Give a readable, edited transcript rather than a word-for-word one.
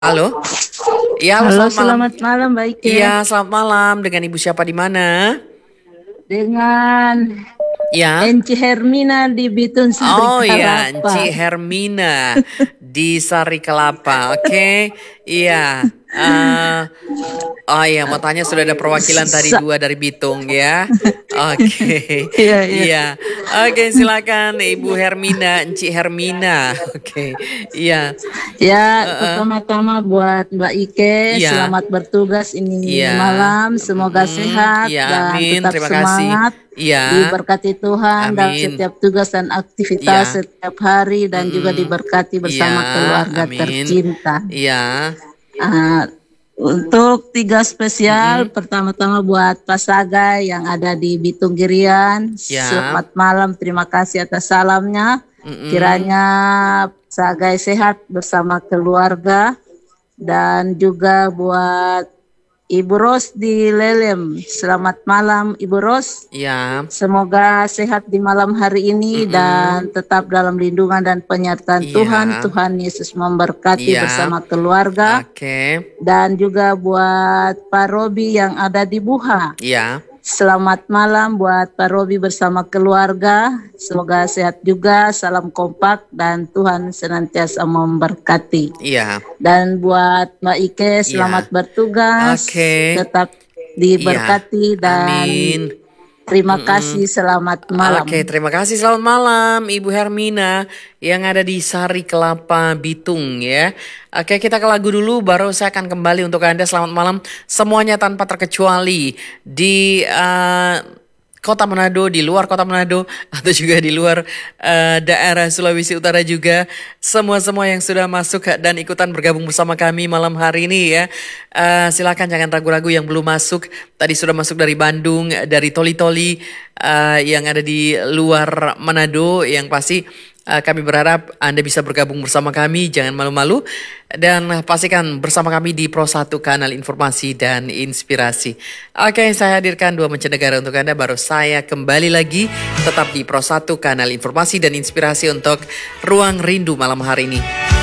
Halo? Iya, halo Halo, selamat malam. selamat malam, Mbak Ike. Iya, selamat malam. Dengan Ibu siapa di mana? Dengan Ya. Enci Hermina di Bitun Sari Oh ya, Kalapa. Enci Hermina di Sari Kelapa. Oke. Iya. Oh iya, mau tanya sudah ada perwakilan tadi Sa- dua dari Bitung ya. Oke. Iya, iya. Iya. Oke, silakan Ibu Hermina, Enci Hermina. Oke. Iya. Ya, Heeh. pertama-tama buat Mbak Ike, Iya. selamat bertugas ini Iya. malam. Semoga sehat Iya, dan amin. tetap Terima kasih. semangat. Iya. Diberkati Tuhan dalam Amin. setiap tugas dan aktivitas Iya. setiap hari dan juga Mm-mm. diberkati Iya, bersama keluarga amin. tercinta. Iya. Ah, untuk tiga spesial, Mm-mm. pertama-tama buat Pak Sagai yang ada di Bitung Girian. Ya. Selamat malam, terima kasih atas salamnya. Mm-mm. Kiranya Sagai sehat bersama keluarga. Dan juga buat Ibu Ros di Lelem. Selamat malam Ibu Ros. Ya. Semoga sehat di malam hari ini dan Mm-mm. tetap dalam lindungan dan penyertaan Tuhan. Iya. Tuhan Yesus memberkati Iya. bersama keluarga. Oke. Dan juga buat Pak Robi yang ada di Buha. Iya. Selamat malam buat Pak Robi bersama keluarga. Semoga sehat juga, salam kompak dan Tuhan senantiasa memberkati. Iya. Dan buat Mbak Ike, selamat Iya. bertugas, Oke. tetap Iya. diberkati dan Amin. terima Mm-mm. kasih, selamat Oke, malam. terima kasih. Selamat malam, Ibu Hermina yang ada di Sari Kelapa, Bitung ya. Oke, kita ke lagu dulu, baru saya akan kembali untuk Anda. Selamat malam semuanya tanpa terkecuali di Kota Manado, di luar Kota Manado, atau juga di luar daerah Sulawesi Utara juga. Semua-semua yang sudah masuk dan ikutan bergabung bersama kami malam hari ini ya. Silakan jangan ragu-ragu yang belum masuk. Tadi sudah masuk dari Bandung, dari Toli-Toli yang ada di luar Manado. Yang pasti kami berharap Anda bisa bergabung bersama kami, jangan malu-malu. Dan pastikan bersama kami di Pro 1 Kanal Informasi dan Inspirasi. Oke, saya hadirkan dua mancanegara untuk Anda, baru saya kembali lagi tetap di Pro 1 Kanal Informasi dan Inspirasi untuk Ruang Rindu malam hari ini.